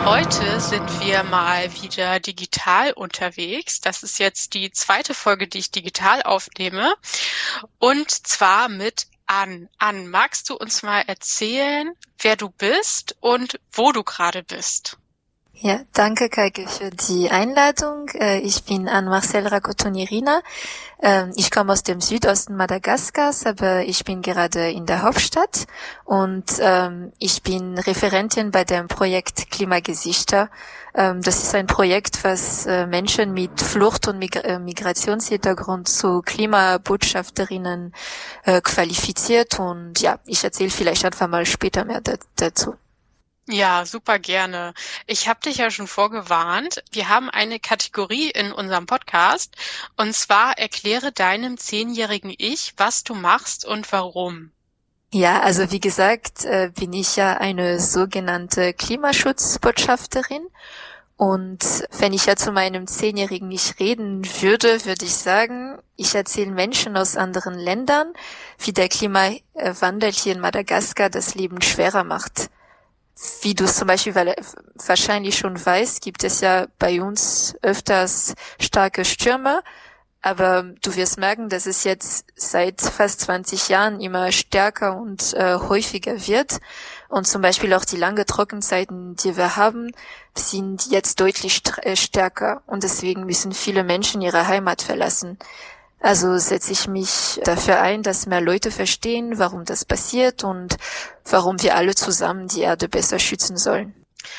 Heute sind wir mal wieder digital unterwegs. Das ist jetzt die zweite Folge, die ich digital aufnehme. Und zwar mit Ann. Ann, magst du uns mal erzählen, wer du bist und wo du gerade bist? Ja, danke Kaike für die Einladung. Ich bin Ann-Marcel Rakotonirina. Ich komme aus dem Südosten Madagaskars, aber ich bin gerade in der Hauptstadt und ich bin Referentin bei dem Projekt Klimagesichter. Das ist ein Projekt, was Menschen mit Flucht- und Migrationshintergrund zu Klimabotschafterinnen qualifiziert. Und ja, ich erzähle vielleicht einfach mal später mehr dazu. Ja, super gerne. Ich habe dich ja schon vorgewarnt. Wir haben eine Kategorie in unserem Podcast, und zwar erkläre deinem 10-jährigen Ich, was du machst und warum. Ja, also wie gesagt, bin ich ja eine sogenannte Klimaschutzbotschafterin. Und wenn ich ja zu meinem 10-jährigen Ich reden würde ich sagen, ich erzähle Menschen aus anderen Ländern, wie der Klimawandel hier in Madagaskar das Leben schwerer macht. Wie du es zum Beispiel wahrscheinlich schon weißt, gibt es ja bei uns öfters starke Stürme, aber du wirst merken, dass es jetzt seit fast 20 Jahren immer stärker und häufiger wird. Und zum Beispiel auch die lange Trockenzeiten, die wir haben, sind jetzt deutlich stärker. Und deswegen müssen viele Menschen ihre Heimat verlassen. Also setze ich mich dafür ein, dass mehr Leute verstehen, warum das passiert und warum wir alle zusammen die Erde besser schützen sollen.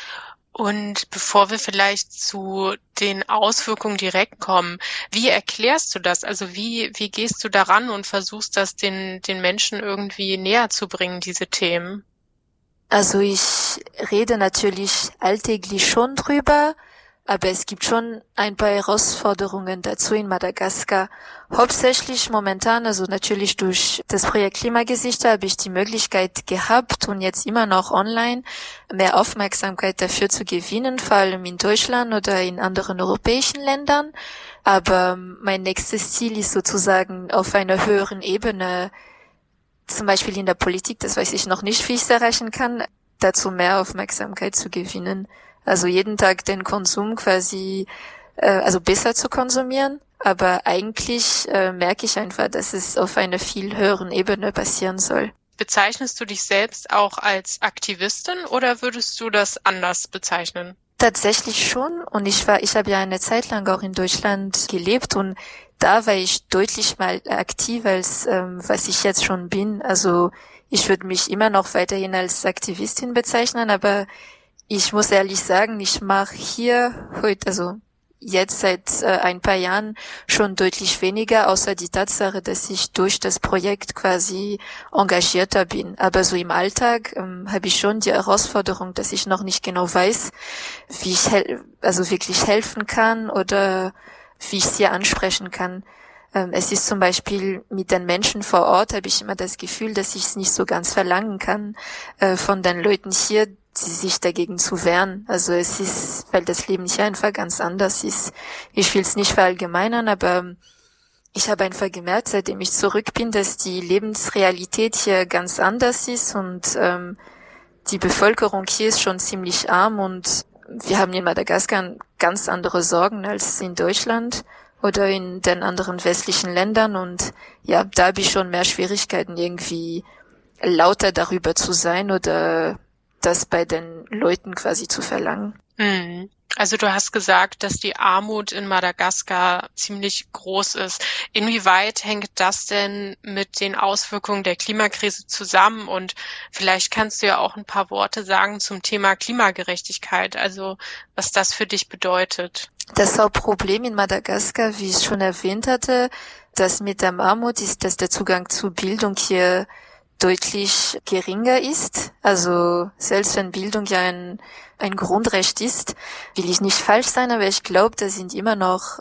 Und bevor wir vielleicht zu den Auswirkungen direkt kommen, wie erklärst du das? Also wie gehst du daran und versuchst das den Menschen irgendwie näher zu bringen, diese Themen? Also ich rede natürlich alltäglich schon drüber, aber es gibt schon ein paar Herausforderungen dazu in Madagaskar. Hauptsächlich momentan, also natürlich durch das Projekt Klimagesichter habe ich die Möglichkeit gehabt und jetzt immer noch online mehr Aufmerksamkeit dafür zu gewinnen, vor allem in Deutschland oder in anderen europäischen Ländern. Aber mein nächstes Ziel ist sozusagen auf einer höheren Ebene, zum Beispiel in der Politik, das weiß ich noch nicht, wie ich es erreichen kann, dazu mehr Aufmerksamkeit zu gewinnen. Also jeden Tag den Konsum quasi, also besser zu konsumieren. Aber eigentlich merke ich einfach, dass es auf einer viel höheren Ebene passieren soll. Bezeichnest du dich selbst auch als Aktivistin oder würdest du das anders bezeichnen? Tatsächlich schon. Und ich habe ja eine Zeit lang auch in Deutschland gelebt und da war ich deutlich mal aktiver als was ich jetzt schon bin. Also ich würde mich immer noch weiterhin als Aktivistin bezeichnen, aber ich muss ehrlich sagen, ich mache hier heute, also jetzt seit ein paar Jahren schon deutlich weniger, außer die Tatsache, dass ich durch das Projekt quasi engagierter bin. Aber so im Alltag habe ich schon die Herausforderung, dass ich noch nicht genau weiß, wie ich also wirklich helfen kann oder wie ich sie ansprechen kann. Es ist zum Beispiel mit den Menschen vor Ort, habe ich immer das Gefühl, dass ich es nicht so ganz verlangen kann von den Leuten hier, sie sich dagegen zu wehren. Also es ist, weil das Leben hier einfach ganz anders ist. Ich will es nicht verallgemeinern, aber ich habe einfach gemerkt, seitdem ich zurück bin, dass die Lebensrealität hier ganz anders ist und die Bevölkerung hier ist schon ziemlich arm und wir haben in Madagaskar ganz andere Sorgen als in Deutschland oder in den anderen westlichen Ländern und ja, da habe ich schon mehr Schwierigkeiten, irgendwie lauter darüber zu sein oder das bei den Leuten quasi zu verlangen. Also du hast gesagt, dass die Armut in Madagaskar ziemlich groß ist. Inwieweit hängt das denn mit den Auswirkungen der Klimakrise zusammen? Und vielleicht kannst du ja auch ein paar Worte sagen zum Thema Klimagerechtigkeit, also was das für dich bedeutet. Das Hauptproblem in Madagaskar, wie ich schon erwähnt hatte, das mit der Armut ist, dass der Zugang zu Bildung hier deutlich geringer ist. Also selbst wenn Bildung ja ein Grundrecht ist, will ich nicht falsch sein, aber ich glaube, da sind immer noch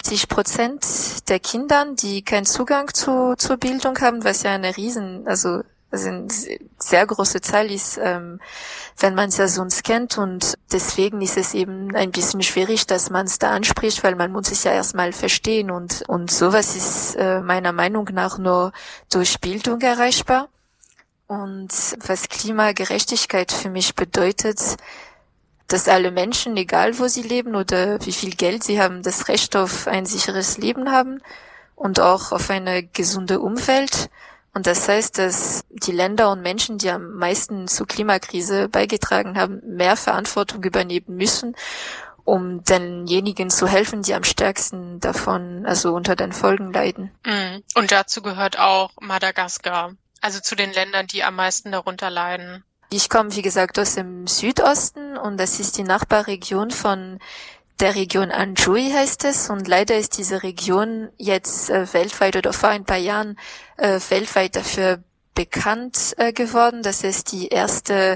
70% der Kindern, die keinen Zugang zur Bildung haben, was ja eine eine sehr große Zahl ist, wenn man es ja sonst kennt. Und deswegen ist es eben ein bisschen schwierig, dass man es da anspricht, weil man muss es ja erstmal verstehen. Und sowas ist meiner Meinung nach nur durch Bildung erreichbar. Und was Klimagerechtigkeit für mich bedeutet, dass alle Menschen, egal wo sie leben oder wie viel Geld sie haben, das Recht auf ein sicheres Leben haben und auch auf eine gesunde Umwelt. Und das heißt, dass die Länder und Menschen, die am meisten zur Klimakrise beigetragen haben, mehr Verantwortung übernehmen müssen, um denjenigen zu helfen, die am stärksten davon, also unter den Folgen leiden. Und dazu gehört auch Madagaskar, also zu den Ländern, die am meisten darunter leiden. Ich komme, wie gesagt, aus dem Südosten und das ist die Nachbarregion von der Region Anhui heißt es, und leider ist diese Region jetzt weltweit oder vor ein paar Jahren weltweit dafür bekannt geworden, dass es die erste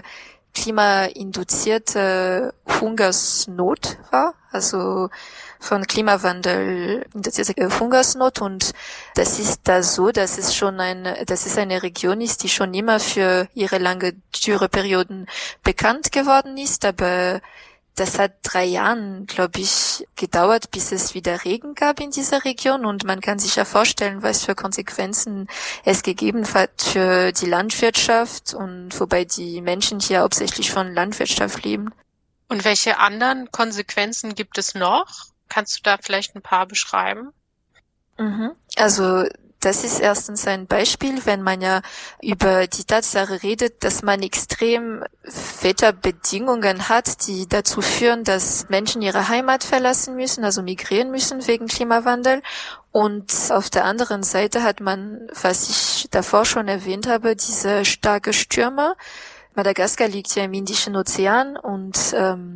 klimainduzierte Hungersnot war, also von Klimawandel induzierte Hungersnot, und das ist da so, dass es eine Region ist, die schon immer für ihre lange Dürreperioden bekannt geworden ist, aber das hat 3 Jahren, glaube ich, gedauert, bis es wieder Regen gab in dieser Region, und man kann sich ja vorstellen, was für Konsequenzen es gegeben hat für die Landwirtschaft, und wobei die Menschen hier hauptsächlich von Landwirtschaft leben. Und welche anderen Konsequenzen gibt es noch? Kannst du da vielleicht ein paar beschreiben? Also das ist erstens ein Beispiel, wenn man ja über die Tatsache redet, dass man extrem Wetterbedingungen hat, die dazu führen, dass Menschen ihre Heimat verlassen müssen, also migrieren müssen wegen Klimawandel. Und auf der anderen Seite hat man, was ich davor schon erwähnt habe, diese starke Stürme. Madagaskar liegt ja im Indischen Ozean, und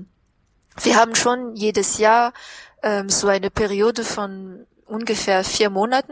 wir haben schon jedes Jahr so eine Periode von ungefähr 4 Monaten,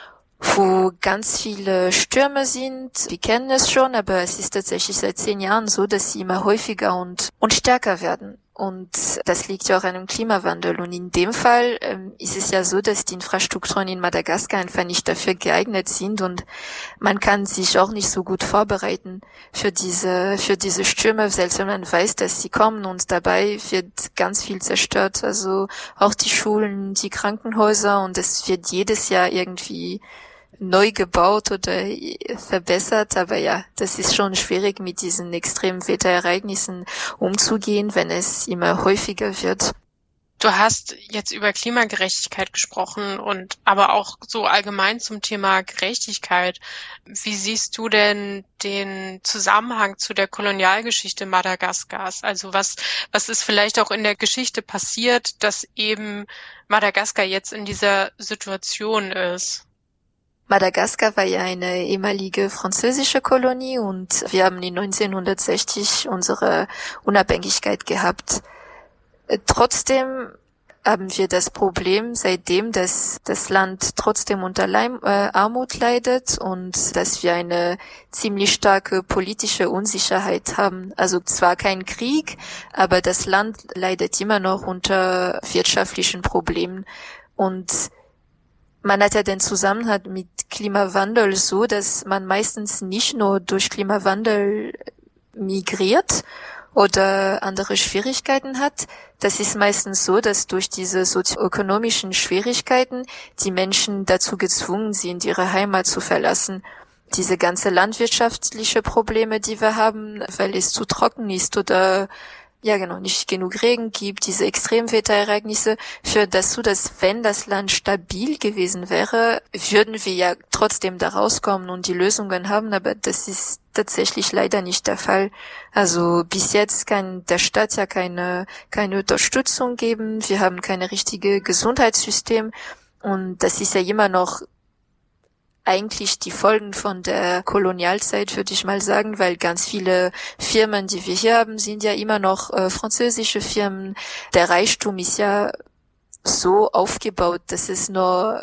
wo ganz viele Stürme sind. Wir kennen es schon, aber es ist tatsächlich seit 10 Jahren so, dass sie immer häufiger und stärker werden. Und das liegt ja auch an dem Klimawandel. Und in dem Fall ist es ja so, dass die Infrastrukturen in Madagaskar einfach nicht dafür geeignet sind, und man kann sich auch nicht so gut vorbereiten für diese Stürme, selbst wenn man weiß, dass sie kommen, und dabei wird ganz viel zerstört. Also auch die Schulen, die Krankenhäuser, und es wird jedes Jahr irgendwie neu gebaut oder verbessert, aber ja, das ist schon schwierig, mit diesen extremen Wetterereignissen umzugehen, wenn es immer häufiger wird. Du hast jetzt über Klimagerechtigkeit gesprochen und aber auch so allgemein zum Thema Gerechtigkeit. Wie siehst du denn den Zusammenhang zu der Kolonialgeschichte Madagaskars? Also was ist vielleicht auch in der Geschichte passiert, dass eben Madagaskar jetzt in dieser Situation ist? Madagaskar war ja eine ehemalige französische Kolonie, und wir haben in 1960 unsere Unabhängigkeit gehabt. Trotzdem haben wir das Problem seitdem, dass das Land trotzdem unter Armut leidet und dass wir eine ziemlich starke politische Unsicherheit haben. Also zwar kein Krieg, aber das Land leidet immer noch unter wirtschaftlichen Problemen. Und man hat ja den Zusammenhang mit Klimawandel so, dass man meistens nicht nur durch Klimawandel migriert oder andere Schwierigkeiten hat. Das ist meistens so, dass durch diese sozioökonomischen Schwierigkeiten die Menschen dazu gezwungen sind, ihre Heimat zu verlassen. Diese ganze landwirtschaftliche Probleme, die wir haben, weil es zu trocken ist oder nicht genug Regen gibt, diese Extremwetterereignisse, führt dazu, dass wenn das Land stabil gewesen wäre, würden wir ja trotzdem da rauskommen und die Lösungen haben, aber das ist tatsächlich leider nicht der Fall. Also bis jetzt kann der Staat ja keine Unterstützung geben, wir haben keine richtige Gesundheitssystem, und das ist ja immer noch eigentlich die Folgen von der Kolonialzeit, würde ich mal sagen, weil ganz viele Firmen, die wir hier haben, sind ja immer noch französische Firmen. Der Reichtum ist ja so aufgebaut, dass es nur